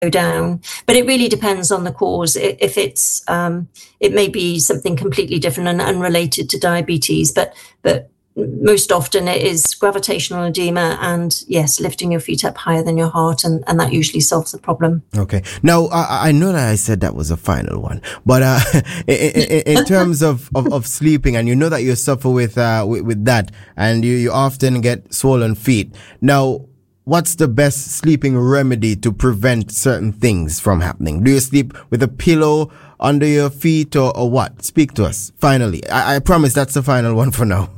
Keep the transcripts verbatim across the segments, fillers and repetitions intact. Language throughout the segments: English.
down. But it really depends on the cause. If it's, um, it may be something completely different and unrelated to diabetes, but but most often it is gravitational edema and, yes, lifting your feet up higher than your heart, and, and that usually solves the problem. Okay. Now, I, I know that I said that was a final one, but uh, in, in, in terms of, of, of sleeping, and you know that you suffer with, uh, with, with that, and you, you often get swollen feet. Now, what's the best sleeping remedy to prevent certain things from happening? Do you sleep with a pillow under your feet, or, or what? Speak to us, finally. I, I promise that's the final one for now.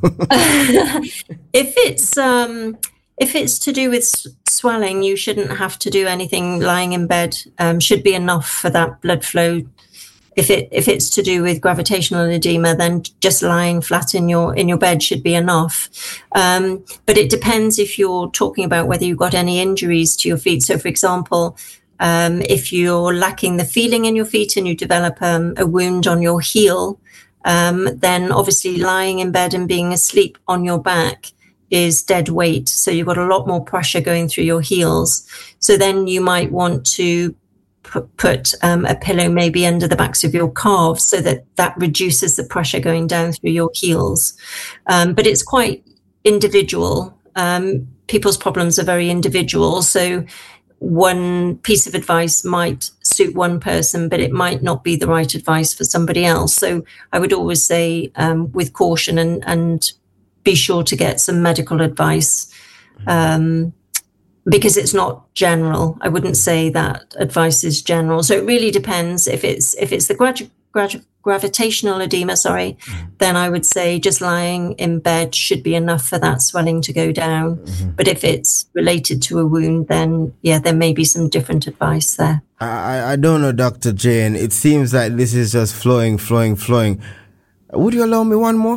If it's um, if it's to do with s- swelling, you shouldn't have to do anything. Lying in bed um, should be enough for that blood flow. If it if it's to do with gravitational edema, then just lying flat in your in your bed should be enough. Um, but it depends if you're talking about whether you've got any injuries to your feet. So, for example, Um, if you're lacking the feeling in your feet and you develop um, a wound on your heel, um, then obviously lying in bed and being asleep on your back is dead weight. So you've got a lot more pressure going through your heels. So then you might want to put, put um, a pillow maybe under the backs of your calves so that that reduces the pressure going down through your heels. Um, but it's quite individual. Um, people's problems are very individual. So one piece of advice might suit one person, but it might not be the right advice for somebody else. So I would always say um, with caution and, and be sure to get some medical advice um, because it's not general. I wouldn't say that advice is general. So it really depends. If it's if it's the gradu- gradu- gravitational edema, sorry, mm-hmm. then I would say just lying in bed should be enough for that swelling to go down. Mm-hmm. But if it's related to a wound, then yeah, there may be some different advice there. I, I don't know, Doctor Jane. It seems like this is just flowing, flowing, flowing. Would you allow me one more?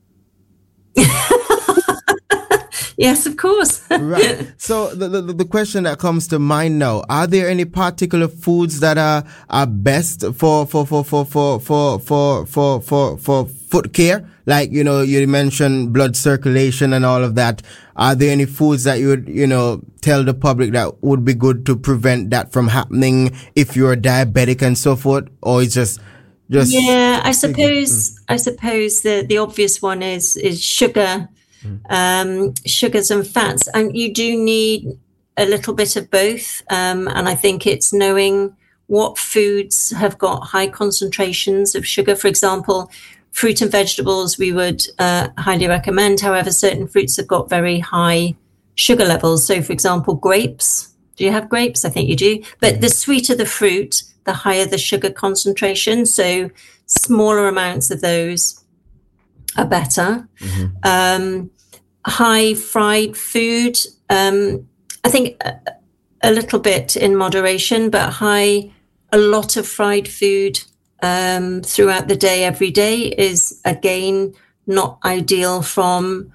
Yes, of course. Right. So the, the the question that comes to mind now: are there any particular foods that are are best for for for for for for for for for, for foot care? Like, you know, you mentioned blood circulation and all of that. Are there any foods that you would, you know, tell the public that would be good to prevent that from happening if you're diabetic and so forth, or it's just just yeah? I suppose mm. I suppose the the obvious one is is sugar. Um, sugars and fats, and you do need a little bit of both. Um, and I think it's knowing what foods have got high concentrations of sugar. For example, fruit and vegetables we would uh, highly recommend. However, certain fruits have got very high sugar levels. So, for example, grapes. Do you have grapes? I think you do. But the sweeter the fruit, the higher the sugar concentration. So smaller amounts of those are better. Mm-hmm. Um, high fried food, um, I think a, a little bit in moderation, but high, a lot of fried food um, throughout the day, every day is again not ideal from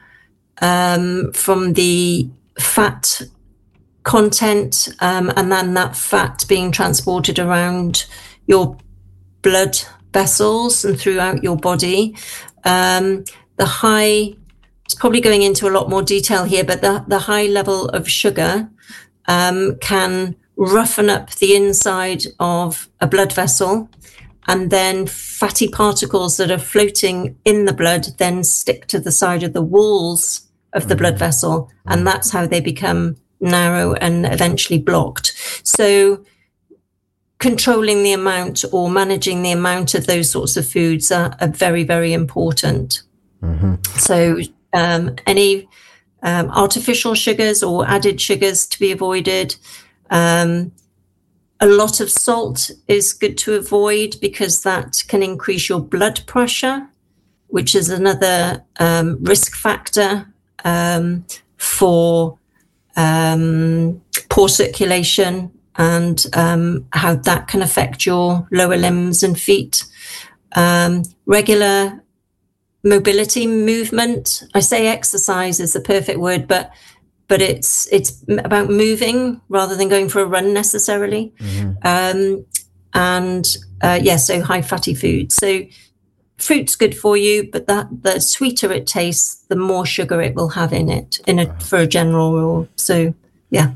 um, from the fat content, um, and then that fat being transported around your blood vessels and throughout your body. Um, the high, it's probably going into a lot more detail here, but the, the high level of sugar um, can roughen up the inside of a blood vessel, and then fatty particles that are floating in the blood then stick to the side of the walls of the mm. blood vessel, and that's how they become narrow and eventually blocked. So controlling the amount or managing the amount of those sorts of foods are, are very, very important. Mm-hmm. So um, any um, artificial sugars or added sugars to be avoided. Um, a lot of salt is good to avoid because that can increase your blood pressure, which is another um, risk factor um, for um, poor circulation, and um, how that can affect your lower limbs and feet. Um, regular mobility, movement. I say exercise is the perfect word, but but it's it's about moving rather than going for a run necessarily. Mm-hmm. Um, and uh, yeah, so high fatty food. So fruit's good for you, but that the sweeter it tastes, the more sugar it will have in it. In a for a general rule. So yeah.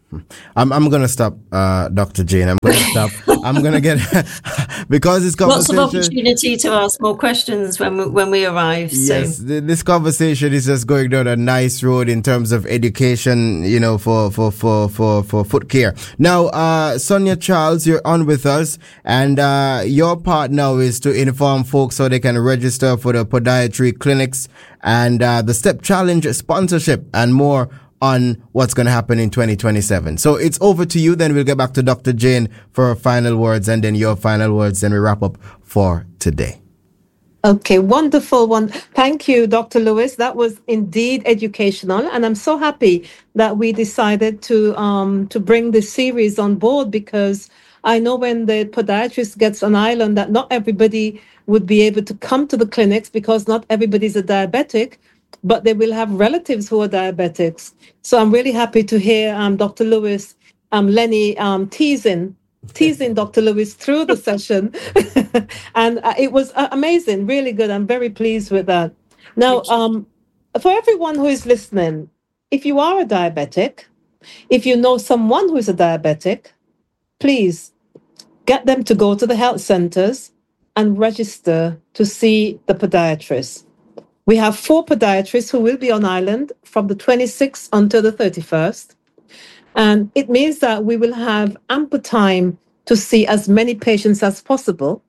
I'm I'm gonna stop, uh, Doctor Jane. I'm gonna stop. I'm gonna get because this conversation. Lots of opportunity to ask more questions when we, when we arrive. Yes, so. th- this conversation is just going down a nice road in terms of education, you know, for for for for for foot care. Now, uh, Sonia Charles, you're on with us, and uh, your part now is to inform folks so they can register for the podiatry clinics and uh, the Step Challenge sponsorship and more on what's going to happen in twenty twenty-seven. So it's over to you. Then we'll get back to Doctor Jane for her final words, and then your final words. Then we wrap up for today. Okay, wonderful one. Thank you, Doctor Lewis. That was indeed educational, and I'm so happy that we decided to um to bring this series on board, because I know when the podiatrist gets an island that not everybody would be able to come to the clinics, because not everybody's a diabetic, but they will have relatives who are diabetics. So I'm really happy to hear um, Doctor Lewis, um, Lenny um, teasing, teasing Doctor Lewis through the session. And uh, it was uh, amazing, really good. I'm very pleased with that. Now, um, for everyone who is listening, if you are a diabetic, if you know someone who is a diabetic, please get them to go to the health centers and register to see the podiatrist. We have four podiatrists who will be on island from the twenty-sixth until the thirty-first. And it means that we will have ample time to see as many patients as possible.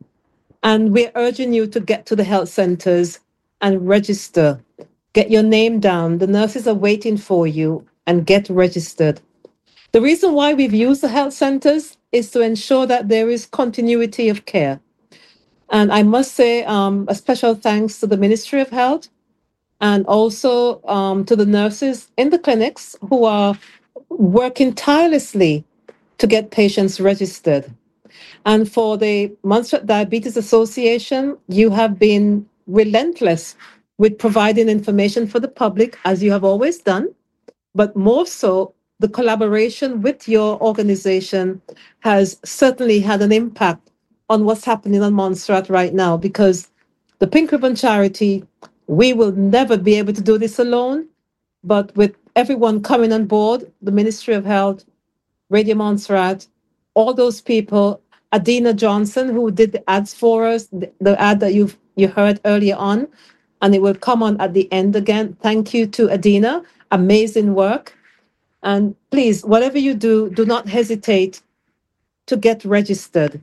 And we're urging you to get to the health centers and register. Get your name down. The nurses are waiting for you, and get registered. The reason why we've used the health centers is to ensure that there is continuity of care. And I must say um, a special thanks to the Ministry of Health, and also um, to the nurses in the clinics who are working tirelessly to get patients registered. And for the Montserrat Diabetes Association, you have been relentless with providing information for the public, as you have always done, but more so, the collaboration with your organization has certainly had an impact on what's happening on Montserrat right now, because the Pink Ribbon Charity, we will never be able to do this alone, but with everyone coming on board, the Ministry of Health, Radio Montserrat, all those people, Adina Johnson, who did the ads for us, the, the ad that you've you heard earlier on, and it will come on at the end again. Thank you to Adina, amazing work. And please, whatever you do, do not hesitate to get registered.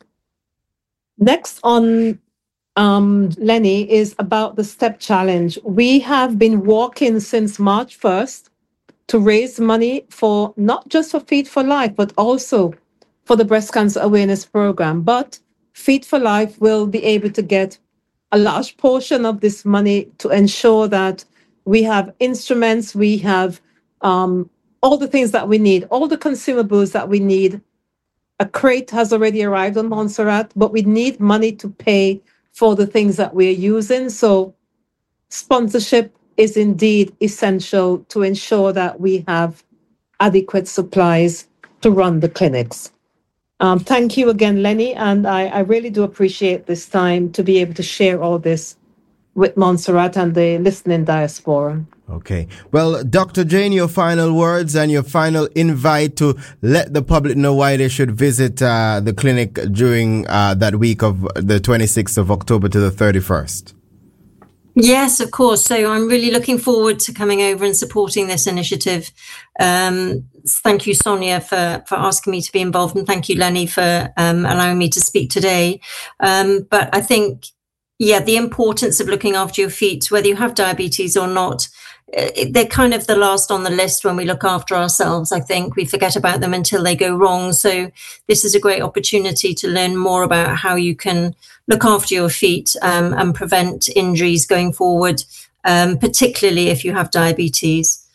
Next on um, Lenny is about the STEP Challenge. We have been walking since March first to raise money for not just for Feed for Life, but also for the Breast Cancer Awareness Program. But Feed for Life will be able to get a large portion of this money to ensure that we have instruments, we have um, all the things that we need, all the consumables that we need. A crate has already arrived on Montserrat, but we need money to pay for the things that we're using. So sponsorship is indeed essential to ensure that we have adequate supplies to run the clinics. Um, thank you again, Lenny, and I, I really do appreciate this time to be able to share all this with Montserrat and the listening diaspora. Okay. Well, Doctor Jane, your final words and your final invite to let the public know why they should visit uh, the clinic during uh, that week of the twenty-sixth of October to the thirty-first. Yes, of course. So I'm really looking forward to coming over and supporting this initiative. Um, thank you, Sonia, for, for asking me to be involved. And thank you, Lenny, for um, allowing me to speak today. Um, but I think, yeah, the importance of looking after your feet, whether you have diabetes or not, they're kind of the last on the list when we look after ourselves. I think we forget about them until they go wrong. So this is a great opportunity to learn more about how you can look after your feet um, and prevent injuries going forward, um, particularly if you have diabetes.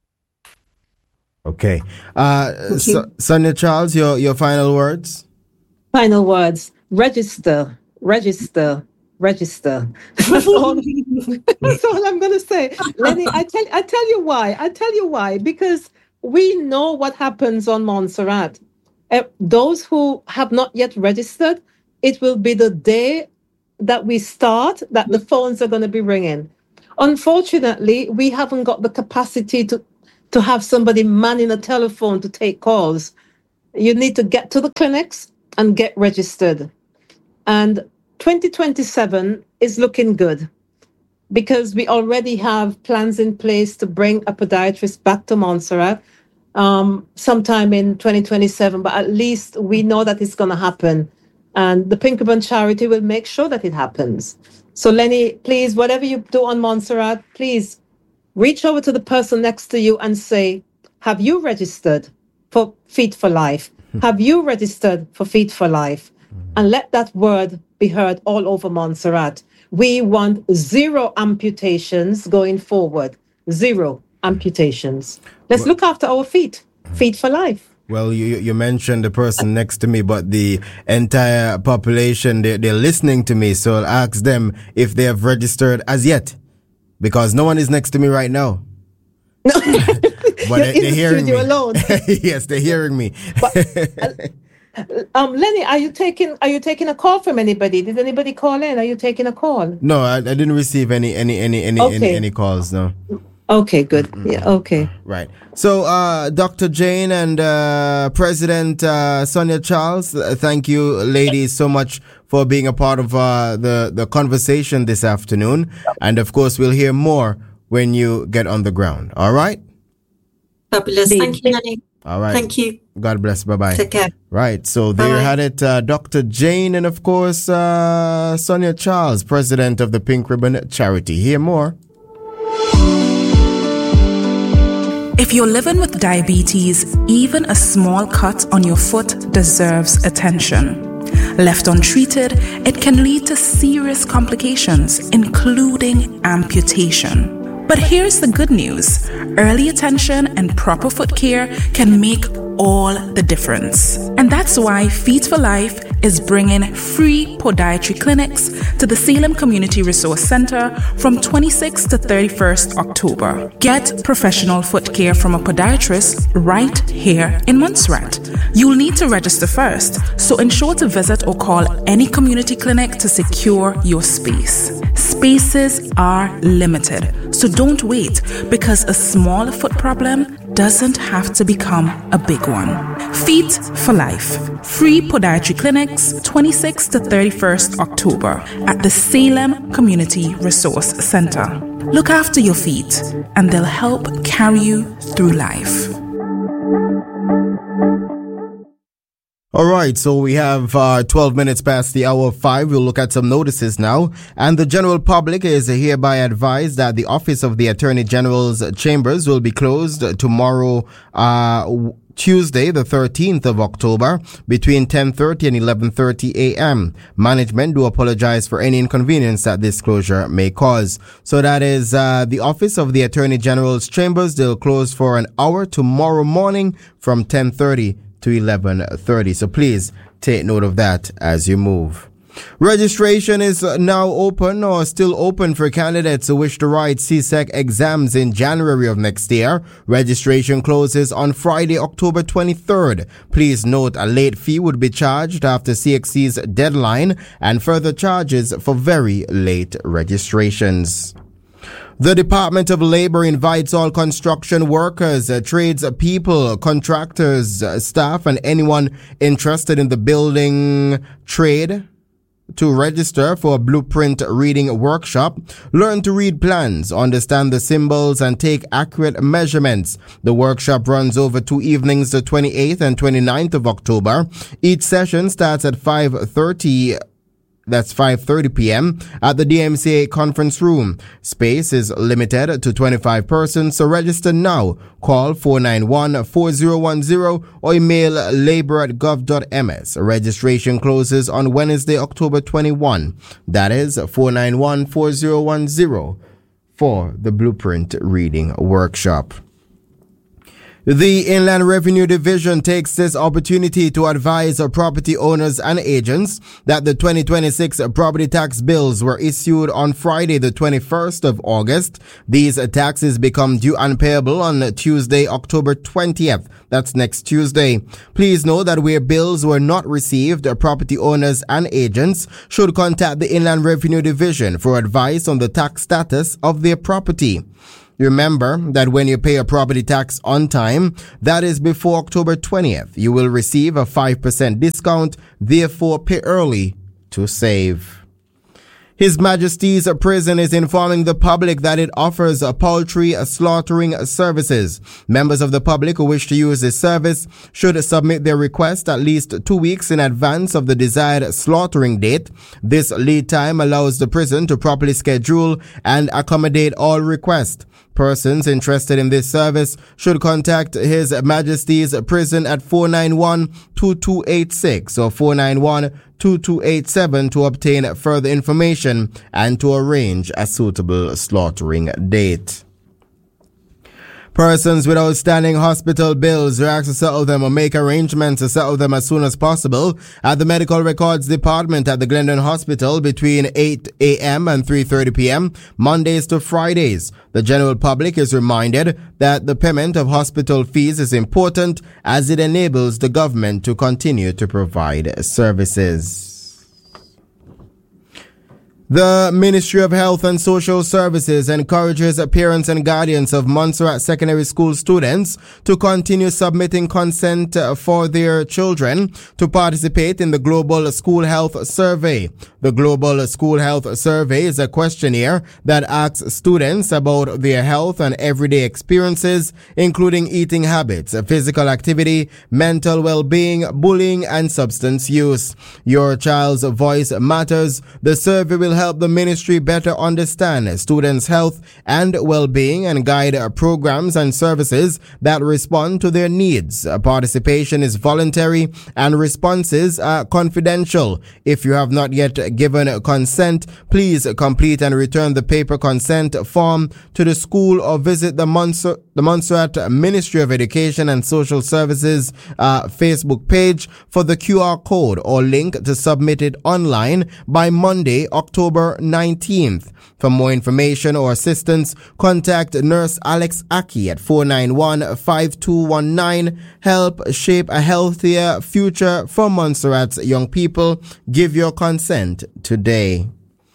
Okay. Uh, so, Sonia Charles, your, your final words? Final words. Register, register. Register. That's all, that's all I'm going to say. Lenny, I tell, I tell you why. I tell you why. Because we know what happens on Montserrat. Uh, those who have not yet registered, it will be the day that we start that the phones are going to be ringing. Unfortunately, we haven't got the capacity to, to have somebody manning a telephone to take calls. You need to get to the clinics and get registered. And twenty twenty-seven is looking good because we already have plans in place to bring a podiatrist back to Montserrat um, sometime in twenty twenty-seven, but at least we know that it's going to happen. And the Pink Ribbon Charity will make sure that it happens. So Lenny, please, whatever you do on Montserrat, please reach over to the person next to you and say, have you registered for Feet for Life? Have you registered for Feet for Life? And let that word be heard all over Montserrat. We want zero amputations going forward. Zero amputations. Let's well, look after our feet. Feet for Life. Well, you you mentioned the person next to me, but the entire population, they, they're listening to me. So I'll ask them if they have registered as yet, because no one is next to me right now. No, but you're they, in they're the hearing studio me. alone. Yes, they're hearing me. But, uh, um, Lenny, are you taking are you taking a call from anybody? Did anybody call in? Are you taking a call? No, I, I didn't receive any any any any, okay. any any calls. No. Okay, good. Yeah, okay. Right. So, uh, Doctor Jane and uh, President uh, Sonia Charles, uh, thank you, ladies, so much for being a part of uh, the, the conversation this afternoon. And, of course, we'll hear more when you get on the ground. All right? Fabulous. Thank you, Nanny. All right. Thank you. God bless. Bye-bye. Take care. Right. So there you had it, uh, Doctor Jane and, of course, uh, Sonia Charles, President of the Pink Ribbon Charity. Hear more. If you're living with diabetes, even a small cut on your foot deserves attention. Left untreated, it can lead to serious complications, including amputation. But here's the good news. Early attention and proper foot care can make all the difference. And that's why Feet for Life is bringing free podiatry clinics to the Salem Community Resource Center from twenty-sixth to thirty-first October. Get professional foot care from a podiatrist right here in Montserrat. You'll need to register first, so ensure to visit or call any community clinic to secure your space. Spaces are limited, so don't wait, because a small foot problem doesn't have to become a big one. Feet for Life. Free podiatry clinics, twenty-sixth to thirty-first October at the Salem Community Resource Center. Look after your feet, and they'll help carry you through life. All right, so we have uh, twelve minutes past the hour of five. We'll look at some notices now. And the general public is hereby advised that the office of the Attorney General's chambers will be closed tomorrow, uh, Tuesday, the thirteenth of October, between ten thirty and eleven thirty a.m. Management do apologize for any inconvenience that this closure may cause. So that is uh, the office of the Attorney General's chambers. They'll close for an hour tomorrow morning from ten thirty to eleven thirty. So please take note of that as you move. Registration is now open or still open for candidates who wish to write C S E C exams in January of next year. Registration closes on Friday, October twenty-third. Please note a late fee would be charged after C X C's deadline and further charges for very late registrations. The Department of Labor invites all construction workers, uh, tradespeople, contractors, uh, staff, and anyone interested in the building trade to register for a blueprint reading workshop. Learn to read plans, understand the symbols, and take accurate measurements. The workshop runs over two evenings, the twenty-eighth and twenty-ninth of October. Each session starts at five thirty That's five thirty p.m. at the D M C A conference room. Space is limited to twenty-five persons, so register now. Call four nine one, four zero one zero or email labor at gov dot m s. Registration closes on Wednesday, October twenty-first. That is four nine one, four zero one zero for the Blueprint Reading Workshop. The Inland Revenue Division takes this opportunity to advise property owners and agents that the twenty twenty-six property tax bills were issued on Friday, the twenty-first of August. These taxes become due and payable on Tuesday, October twentieth. That's next Tuesday. Please know that where bills were not received, property owners and agents should contact the Inland Revenue Division for advice on the tax status of their property. Remember that when you pay a property tax on time, that is before October twentieth, you will receive a five percent discount. Therefore, pay early to save. His Majesty's Prison is informing the public that it offers poultry slaughtering services. Members of the public who wish to use this service should submit their request at least two weeks in advance of the desired slaughtering date. This lead time allows the prison to properly schedule and accommodate all requests. Persons interested in this service should contact His Majesty's Prison at four nine one, two two eight six or four nine one, two two eight seven to obtain further information and to arrange a suitable slaughtering date. Persons with outstanding hospital bills are asked to settle them or make arrangements to settle them as soon as possible at the Medical Records Department at the Glendon Hospital between eight a.m. and three thirty p.m. Mondays to Fridays. The general public is reminded that the payment of hospital fees is important as it enables the government to continue to provide services. The Ministry of Health and Social Services encourages parents and guardians of Montserrat Secondary School students to continue submitting consent for their children to participate in the Global School Health Survey. The Global School Health Survey is a questionnaire that asks students about their health and everyday experiences, including eating habits, physical activity, mental well-being, bullying, and substance use. Your child's voice matters. The survey will help the ministry better understand students' health and well-being and guide programs and services that respond to their needs. Participation is voluntary and responses are confidential. If you have not yet given consent, please complete and return the paper consent form to the school or visit the, Montser- the Montserrat Ministry of Education and Social Services uh, Facebook page for the Q R code or link to submit it online by Monday, October nineteenth. For more information or assistance, contact Nurse Alex Aki at four nine one, five two one nine. Help shape a healthier future for Montserrat's young people. Give your consent today.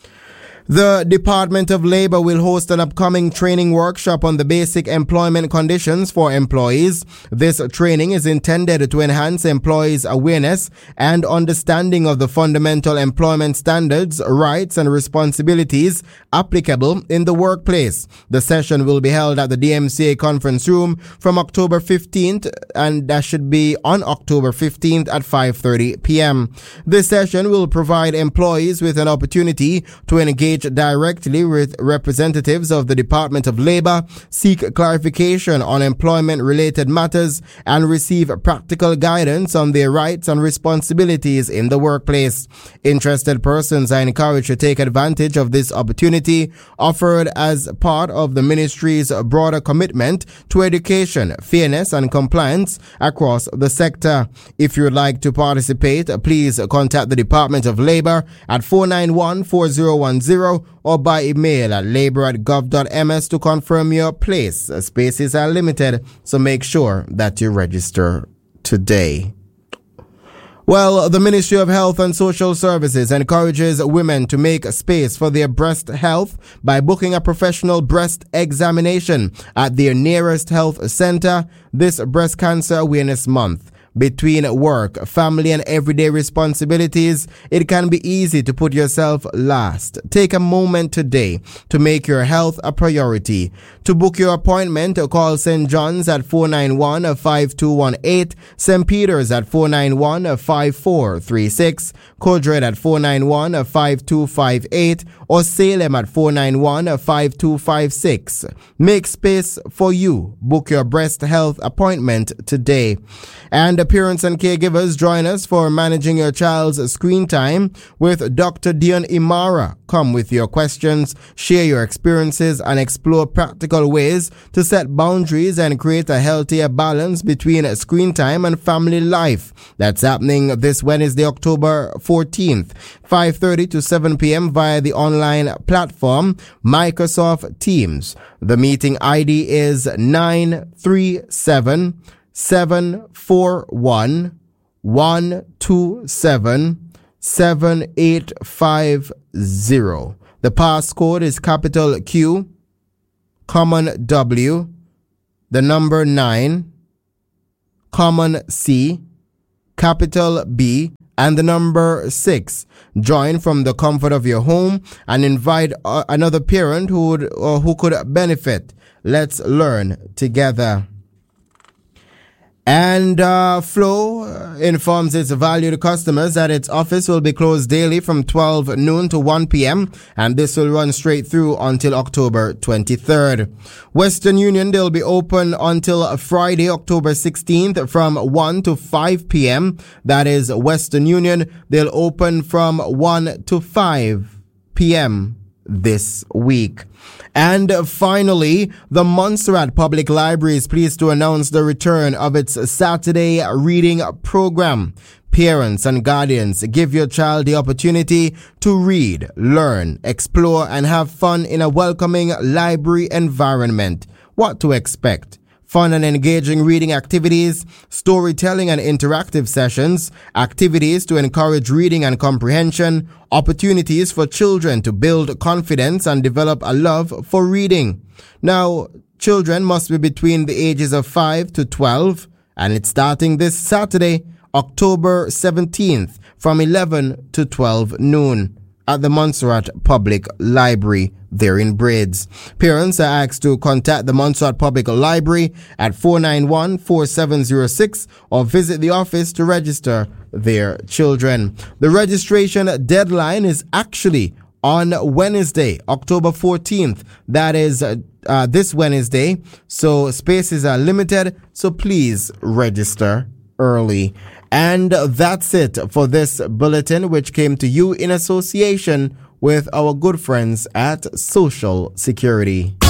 The Department of Labor will host an upcoming training workshop on the basic employment conditions for employees. This training is intended to enhance employees' awareness and understanding of the fundamental employment standards, rights, and responsibilities applicable in the workplace. The session will be held at the D M C A conference room from October fifteenth, and that should be on October fifteenth at five thirty p.m. This session will provide employees with an opportunity to engage directly with representatives of the Department of Labor, seek clarification on employment-related matters, and receive practical guidance on their rights and responsibilities in the workplace. Interested persons are encouraged to take advantage of this opportunity offered as part of the ministry's broader commitment to education, fairness, and compliance across the sector. If you would like to participate, please contact the Department of Labor at four nine one, four zero one zero or by email at labor at gov dot m s to confirm your place. Spaces are limited, so make sure that you register today. Well, the Ministry of Health and Social Services encourages women to make space for their breast health by booking a professional breast examination at their nearest health center this Breast Cancer Awareness Month. Between work, family, and everyday responsibilities, it can be easy to put yourself last. Take a moment today to make your health a priority. To book your appointment, call Saint John's at four nine one, five two one eight, Saint Peter's at four nine one, five four three six, Codred at four nine one, five two five eight, or Salem at four nine one, five two five six. Make space for you. Book your breast health appointment today. And parents and caregivers, join us for managing your child's screen time with Doctor Dion Imara. Come with your questions, share your experiences, and explore practical ways to set boundaries and create a healthier balance between screen time and family life. That's happening this Wednesday, October fourteenth, five thirty to seven p.m. via the online platform Microsoft Teams. The meeting I D is nine three seven, seven four one, one two seven, seven eight five zero. The passcode is capital Q, common W, the number nine, common C, capital B, and the number six. Join from the comfort of your home and invite uh, another parent who would or who could benefit. Let's learn together. And uh, Flow informs its valued customers that its office will be closed daily from twelve noon to one p.m. and this will run straight through until October twenty-third. Western Union, they'll be open until Friday, October sixteenth from one to five p.m. That is Western Union. They'll open from one to five p.m. this week. And finally, the Montserrat Public Library is pleased to announce the return of its Saturday reading program. Parents and guardians, give your child the opportunity to read, learn, explore, and have fun in a welcoming library environment. What to expect? Fun and engaging reading activities, storytelling and interactive sessions, activities to encourage reading and comprehension, opportunities for children to build confidence and develop a love for reading. Now, children must be between the ages of five to twelve, and it's starting this Saturday, October seventeenth, from eleven to twelve noon at the Montserrat Public Library there in Braids. Parents are asked to contact the Montserrat Public Library at four nine one, four seven zero six or visit the office to register their children. The registration deadline is actually on Wednesday, October fourteenth. That is uh, uh, this Wednesday. So spaces are limited. So please register early. And that's it for this bulletin, which came to you in association with our good friends at Social Security.